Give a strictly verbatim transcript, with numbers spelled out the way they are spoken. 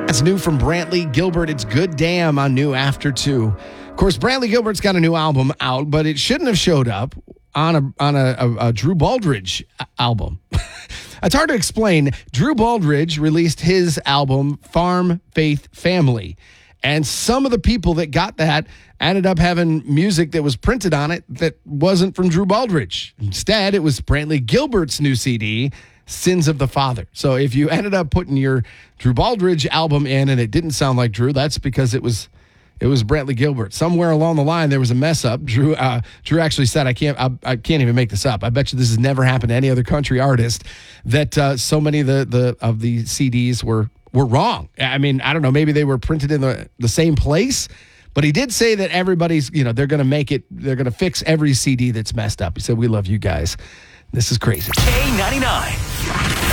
That's new from Brantley Gilbert. It's Good Damn on New After two. Of course, Brantley Gilbert's got a new album out, but it shouldn't have showed up on a on a, a, a Drew Baldridge album. It's hard to explain. Drew Baldridge released his album, Farm Faith Family. And some of the people that got that ended up having music that was printed on it that wasn't from Drew Baldridge. Instead, it was Brantley Gilbert's new C D, Sins of the Father. So if you ended up putting your Drew Baldridge album in and it didn't sound like Drew, that's because it was it was Brantley Gilbert. Somewhere along the line there was a mess up. Drew uh, Drew actually said, I can't I, I can't even make this up. I bet you this has never happened to any other country artist, that uh, so many of the, the of the C Ds were were wrong. I mean, I don't know, maybe they were printed in the, the same place, but he did say that everybody's, you know, they're going to make it, they're going to fix every C D that's messed up. He said, we love you guys. This is crazy. K ninety-nine.